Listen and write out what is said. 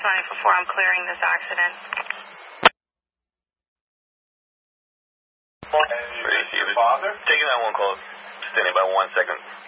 testimony before I'm clearing this accident. Your father? Taking that one call. Standing by 1 second.